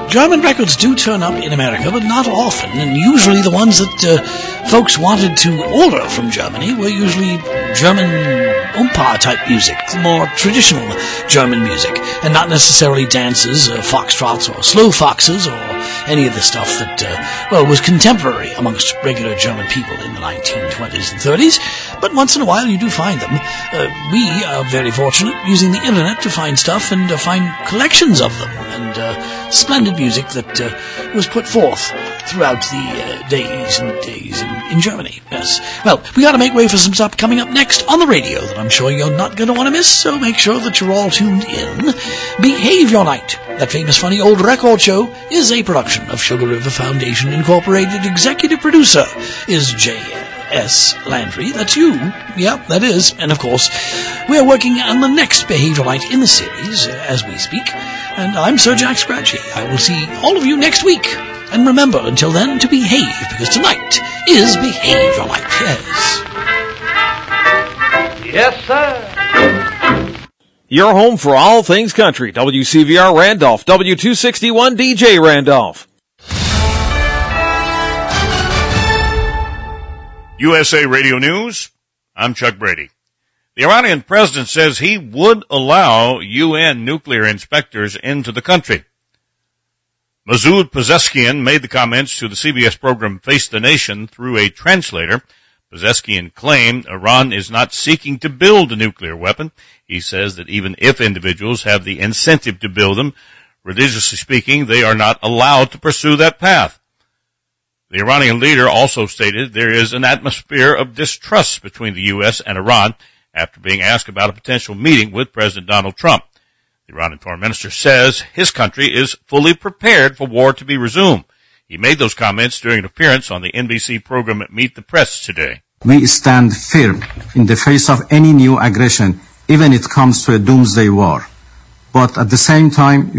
German records do turn up in America, but not often, and usually the ones that folks wanted to order from Germany were usually German Oompa-type music, more traditional German music, and not necessarily dances, foxtrots, or slow foxes, or any of the stuff that, was contemporary amongst regular German people in the 1920s and 30s, but once in a while you do find them. We are very fortunate using the internet to find stuff and find collections of them, and splendid music that was put forth throughout the days in Germany. Yes. Well, we got to make way for some stuff coming up next on the radio that I'm sure you're not going to want to miss, so make sure that you're all tuned in. Behave Your Night, that famous funny old record show, is a production of Sugar River Foundation Incorporated. Executive producer is J.S. Landry. That's you. Yeah, that is. And of course, we're working on the next Behave Your Night in the series as we speak. And I'm Sir Jack Scratchy. I will see all of you next week. And remember, until then, to behave, because tonight is Behave Your Night. Yes. Yes, sir. Your home for all things country. WCVR Randolph, W261 DJ Randolph. USA Radio News, I'm Chuck Brady. The Iranian president says he would allow UN nuclear inspectors into the country. Masoud Pezeshkian made the comments to the CBS program Face the Nation through a translator. Pezeshkian claimed Iran is not seeking to build a nuclear weapon. He says that even if individuals have the incentive to build them, religiously speaking, they are not allowed to pursue that path. The Iranian leader also stated there is an atmosphere of distrust between the U.S. and Iran after being asked about a potential meeting with President Donald Trump. The Iranian foreign minister says his country is fully prepared for war to be resumed. He made those comments during an appearance on the NBC program Meet the Press today. We stand firm in the face of any new aggression, even if it comes to a doomsday war. But at the same time,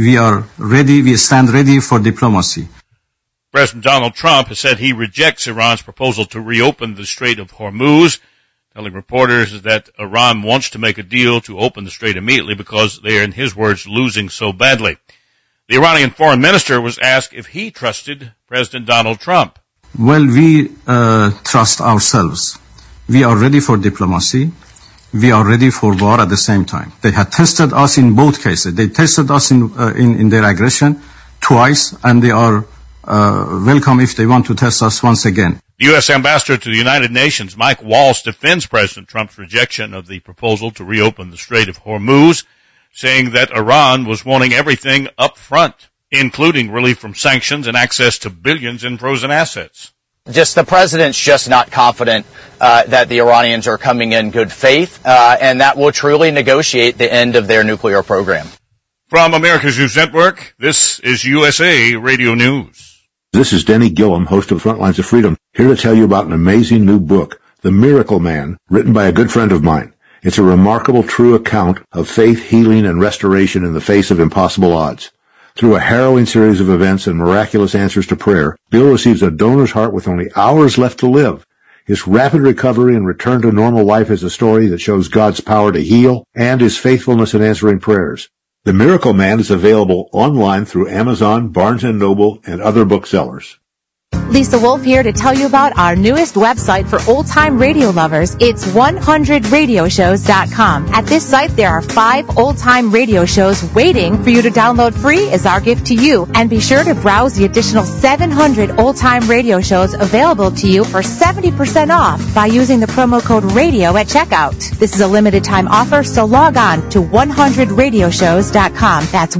we stand ready for diplomacy. President Donald Trump has said he rejects Iran's proposal to reopen the Strait of Hormuz, telling reporters that Iran wants to make a deal to open the strait immediately because they are, in his words, losing so badly. The Iranian foreign minister was asked if he trusted President Donald Trump. Well, we trust ourselves. We are ready for diplomacy. We are ready for war at the same time. They had tested us in both cases. They tested us in their aggression twice, and they are welcome if they want to test us once again. The U.S. ambassador to the United Nations, Mike Waltz, defends President Trump's rejection of the proposal to reopen the Strait of Hormuz, saying that Iran was wanting everything up front, including relief from sanctions and access to billions in frozen assets. The president's just not confident that the Iranians are coming in good faith, and that will truly negotiate the end of their nuclear program. From America's News Network, this is USA Radio News. This is Denny Gillum, host of Frontlines of Freedom, here to tell you about an amazing new book, The Miracle Man, written by a good friend of mine. It's a remarkable, true account of faith, healing, and restoration in the face of impossible odds. Through a harrowing series of events and miraculous answers to prayer, Bill receives a donor's heart with only hours left to live. His rapid recovery and return to normal life is a story that shows God's power to heal and his faithfulness in answering prayers. The Miracle Man is available online through Amazon, Barnes & Noble, and other booksellers. Lisa Wolf here to tell you about our newest website for old-time radio lovers. It's 100radioshows.com. At this site, there are 5 old-time radio shows waiting for you to download free as our gift to you. And be sure to browse the additional 700 old-time radio shows available to you for 70% off by using the promo code RADIO at checkout. This is a limited-time offer, so log on to 100radioshows.com. That's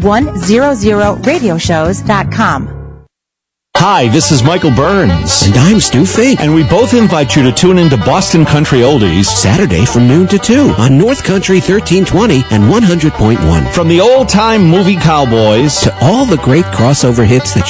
100radioshows.com. Hi, this is Michael Burns. And I'm Stu Fink. And we both invite you to tune into Boston Country Oldies Saturday from noon to 2 on North Country 1320 and 100.1. From the old-time movie cowboys to all the great crossover hits that